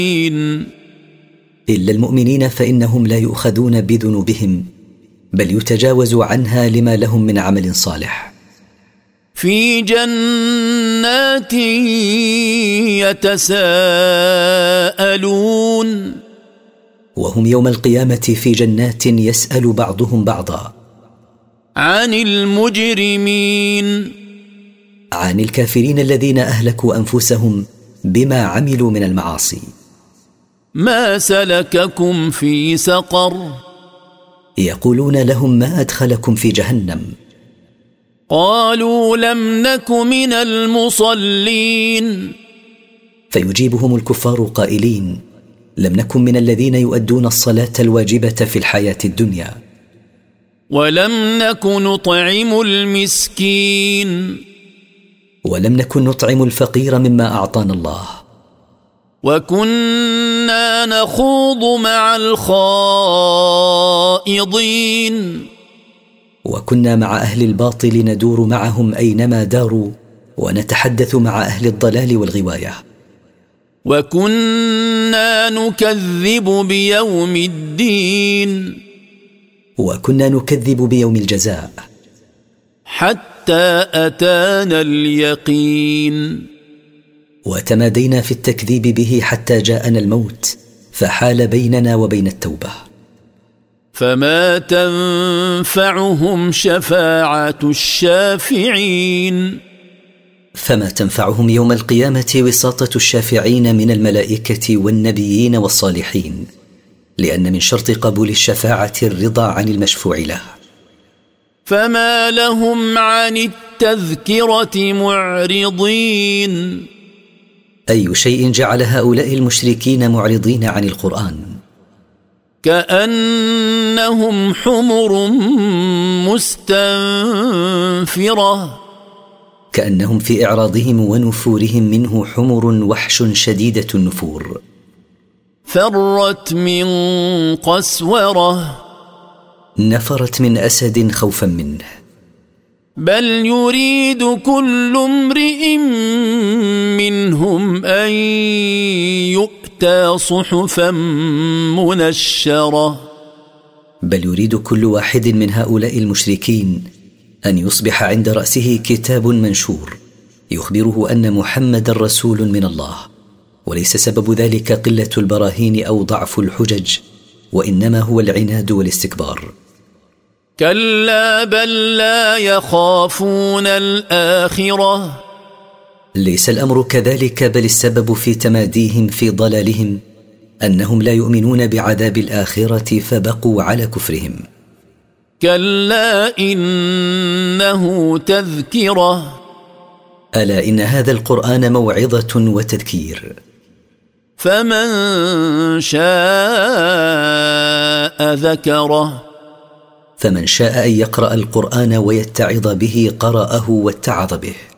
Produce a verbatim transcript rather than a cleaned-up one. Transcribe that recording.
إلا المؤمنين فإنهم لا يؤخذون بذنوبهم، بل يتجاوز عنها لما لهم من عمل صالح. في جنات يتساءلون، وهم يوم القيامة في جنات يسأل بعضهم بعضا عن المجرمين، عن الكافرين الذين أهلكوا أنفسهم بما عملوا من المعاصي. ما سلككم في سقر؟ يقولون لهم ما أدخلكم في جهنم؟ قالوا لم نك من المصلين، فيجيبهم الكفار قائلين لم نكن من الذين يؤدون الصلاة الواجبة في الحياة الدنيا، ولم نك نطعم المسكين، ولم نكن نطعم الفقير مما أعطانا الله، وكنا نخوض مع الخائضين، وكنا مع أهل الباطل ندور معهم أينما داروا، ونتحدث مع أهل الضلال والغواية، وكنا نكذب بيوم الدين، وكنا نكذب بيوم الجزاء، حتى أتانا اليقين، وتمادينا في التكذيب به حتى جاءنا الموت فحال بيننا وبين التوبة. فما تنفعهم شفاعة الشافعين، فما تنفعهم يوم القيامة وساطة الشافعين من الملائكة والنبيين والصالحين، لأن من شرط قبول الشفاعة الرضا عن المشفوع له. فما لهم عن التذكرة معرضين، أي شيء جعل هؤلاء المشركين معرضين عن القرآن؟ كأنهم حمر مستنفرة، كأنهم في إعراضهم ونفورهم منه حمر وحش شديدة النفور، فرت من قسورة، نفرت من أسد خوفا منه. بل يريد كل امرئ منهم أن يؤتى صحفا منشرة، بل يريد كل واحد من هؤلاء المشركين أن يصبح عند رأسه كتاب منشور يخبره أن محمد رسول من الله، وليس سبب ذلك قلة البراهين أو ضعف الحجج، وإنما هو العناد والاستكبار. كلا بل لا يخافون الآخرة، ليس الأمر كذلك، بل السبب في تماديهم في ضلالهم أنهم لا يؤمنون بعذاب الآخرة فبقوا على كفرهم. كلا إنه تذكرة، ألا إن هذا القرآن موعظة وتذكير، فمن شاء ذكره، فمن شاء أن يقرأ القرآن ويتعظ به قرأه واتعظ به.